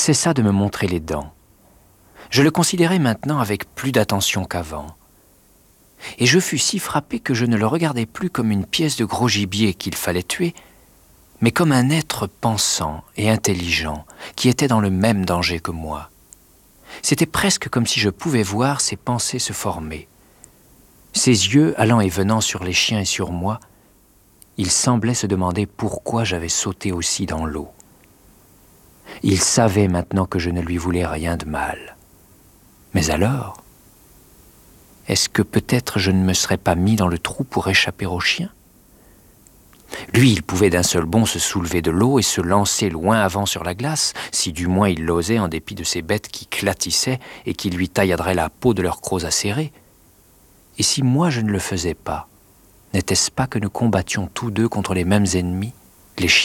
cessa de me montrer les dents. Je le considérais maintenant avec plus d'attention qu'avant. Et je fus si frappé que je ne le regardais plus comme une pièce de gros gibier qu'il fallait tuer, mais comme un être pensant et intelligent qui était dans le même danger que moi. C'était presque comme si je pouvais voir ses pensées se former. Ses yeux allant et venant sur les chiens et sur moi, il semblait se demander pourquoi j'avais sauté aussi dans l'eau. Il savait maintenant que je ne lui voulais rien de mal. Mais alors, est-ce que peut-être je ne me serais pas mis dans le trou pour échapper aux chiens ? Lui, il pouvait d'un seul bond se soulever de l'eau et se lancer loin avant sur la glace, si du moins il l'osait en dépit de ces bêtes qui clatissaient et qui lui tailladeraient la peau de leurs crocs acérés. Et si moi je ne le faisais pas, n'était-ce pas que nous combattions tous deux contre les mêmes ennemis, les chiens ?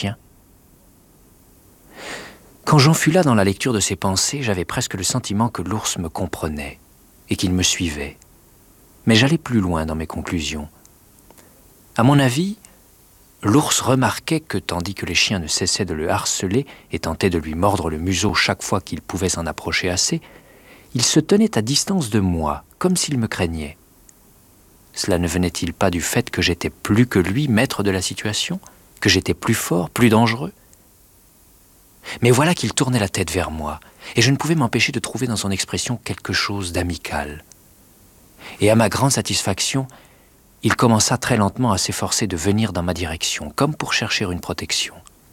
Quand j'enfula dans la lecture de ses pensées, j'avais presque le sentiment que l'ours me comprenait et qu'il me suivait. Mais j'allais plus loin dans mes conclusions. À mon avis, l'ours remarquait que, tandis que les chiens ne cessaient de le harceler et tentaient de lui mordre le museau chaque fois qu'il pouvait s'en approcher assez, il se tenait à distance de moi, comme s'il me craignait. Cela ne venait-il pas du fait que j'étais plus que lui maître de la situation, que j'étais plus fort, plus dangereux ? Mais voilà qu'il tournait la tête vers moi, et je ne pouvais m'empêcher de trouver dans son expression quelque chose d'amical. Et à ma grande satisfaction, il commença très lentement à s'efforcer de venir dans ma direction, comme pour chercher une protection.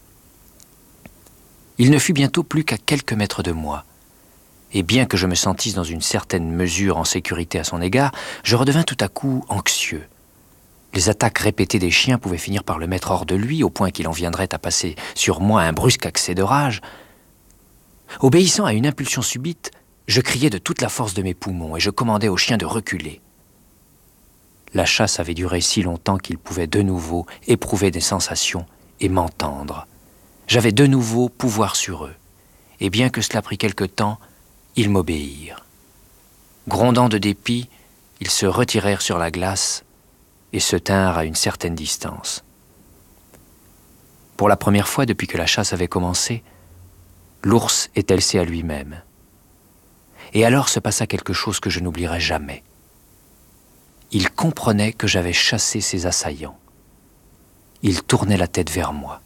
Il ne fut bientôt plus qu'à quelques mètres de moi, et bien que je me sentisse dans une certaine mesure en sécurité à son égard, je redevins tout à coup anxieux. Les attaques répétées des chiens pouvaient finir par le mettre hors de lui, au point qu'il en viendrait à passer sur moi un brusque accès de rage. Obéissant à une impulsion subite, je criai de toute la force de mes poumons et je commandai aux chiens de reculer. La chasse avait duré si longtemps qu'ils pouvaient de nouveau éprouver des sensations et m'entendre. J'avais de nouveau pouvoir sur eux, et bien que cela prit quelque temps, ils m'obéirent. Grondant de dépit, ils se retirèrent sur la glace et se tinrent à une certaine distance. Pour la première fois depuis que la chasse avait commencé, l'ours était laissé à lui-même. Et alors se passa quelque chose que je n'oublierai jamais. Il comprenait que j'avais chassé ses assaillants. Il tournait la tête vers moi.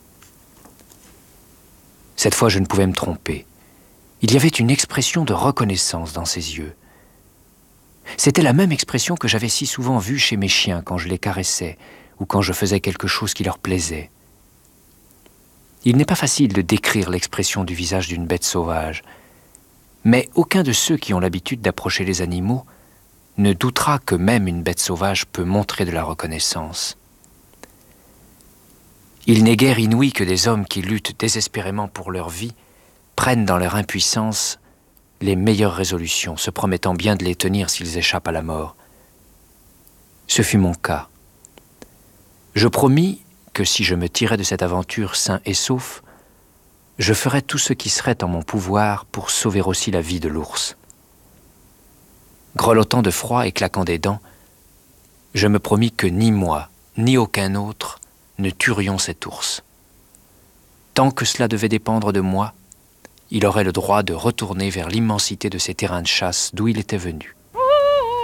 Cette fois, je ne pouvais me tromper. Il y avait une expression de reconnaissance dans ses yeux. C'était la même expression que j'avais si souvent vue chez mes chiens quand je les caressais ou quand je faisais quelque chose qui leur plaisait. Il n'est pas facile de décrire l'expression du visage d'une bête sauvage, mais aucun de ceux qui ont l'habitude d'approcher les animaux ne doutera que même une bête sauvage peut montrer de la reconnaissance. Il n'est guère inouï que des hommes qui luttent désespérément pour leur vie prennent dans leur impuissance les meilleures résolutions, se promettant bien de les tenir s'ils échappent à la mort. Ce fut mon cas. Je promis que si je me tirais de cette aventure sain et sauf, je ferais tout ce qui serait en mon pouvoir pour sauver aussi la vie de l'ours. Grelottant de froid et claquant des dents, je me promis que ni moi, ni aucun autre ne tuerions cet ours. Tant que cela devait dépendre de moi, il aurait le droit de retourner vers l'immensité de ces terrains de chasse d'où il était venu.